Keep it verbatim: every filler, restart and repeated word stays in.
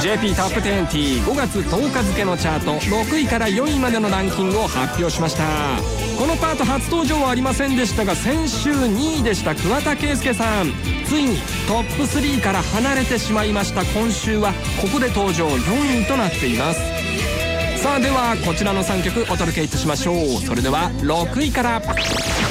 ジェーピー トップじゅうごがつとおか付のチャートろくいからよいまでのランキングを発表しました。このパート初登場はありませんでしたが、先週にいでした桑田佳祐さん、ついにトップスリーから離れてしまいました。今週はここで登場よんいとなっています。さあではこちらのさんきょくお届けいたしましょう。それではろくいから。